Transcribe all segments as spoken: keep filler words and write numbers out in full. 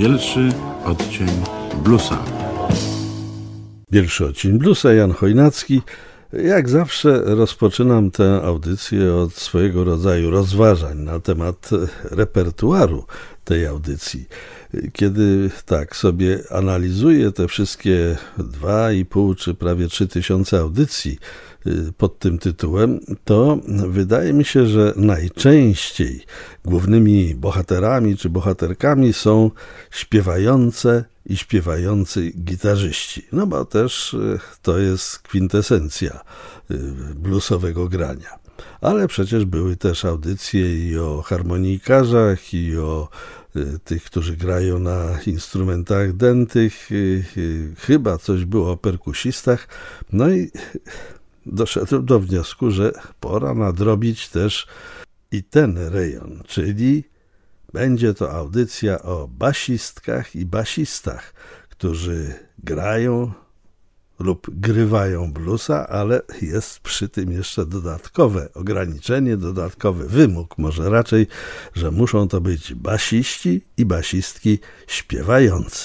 Pierwszy odcień bluesa. Pierwszy odcień bluesa, Jan Chojnacki. Jak zawsze rozpoczynam tę audycję od swojego rodzaju rozważań na temat repertuaru tej audycji. Kiedy tak sobie analizuję te wszystkie dwa i pół czy prawie trzy tysiące audycji pod tym tytułem, to wydaje mi się, że najczęściej głównymi bohaterami czy bohaterkami są śpiewające i śpiewający gitarzyści. No bo też to jest kwintesencja bluesowego grania. Ale przecież były też audycje i o harmonijkarzach, i o tych, którzy grają na instrumentach dętych. Chyba coś było o perkusistach. No i doszedłem do wniosku, że pora nadrobić też i ten rejon, czyli będzie to audycja o basistkach i basistach, którzy grają lub grywają bluesa, ale jest przy tym jeszcze dodatkowe ograniczenie, dodatkowy wymóg, może raczej, że muszą to być basiści i basistki śpiewający.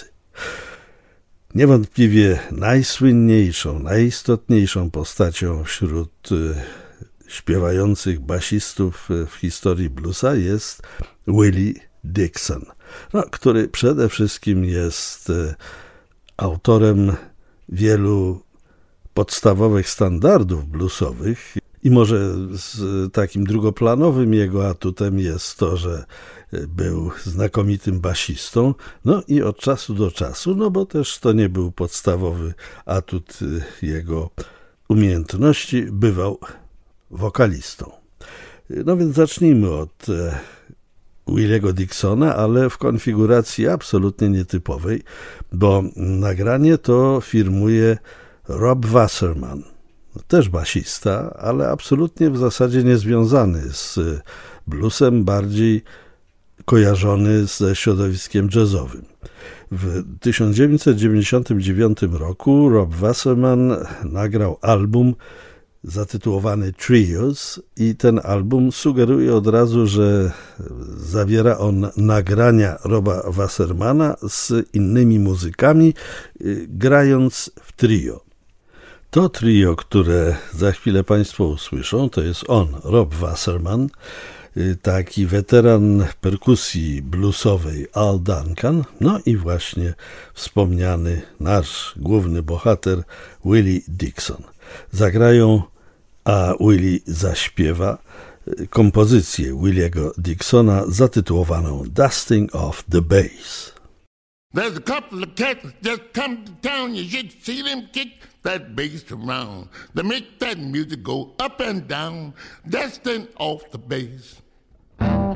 Niewątpliwie najsłynniejszą, najistotniejszą postacią wśród śpiewających basistów w historii bluesa jest Willie Dixon, no, który przede wszystkim jest autorem wielu podstawowych standardów bluesowych i może z takim drugoplanowym jego atutem jest to, że był znakomitym basistą, no i od czasu do czasu, no bo też to nie był podstawowy atut jego umiejętności, bywał wokalistą. No więc zacznijmy od Williego Dixona, ale w konfiguracji absolutnie nietypowej, bo nagranie to firmuje Rob Wasserman, też basista, ale absolutnie w zasadzie niezwiązany z bluesem, bardziej kojarzony ze środowiskiem jazzowym. W tysiąc dziewięćset dziewięćdziesiątym dziewiątym roku Rob Wasserman nagrał album zatytułowany Trios i ten album sugeruje od razu, że zawiera on nagrania Roba Wassermana z innymi muzykami, grając w trio. To trio, które za chwilę Państwo usłyszą, to jest on, Rob Wasserman, taki weteran perkusji bluesowej Al Duncan, no i właśnie wspomniany nasz główny bohater Willie Dixon. Zagrają, a Willie zaśpiewa kompozycję Williego Dixona zatytułowaną Dusting Off the Bass. There's a couple of cats just come to town. You should see them kick that bass around. They make that music go up and down, dusting off the bass.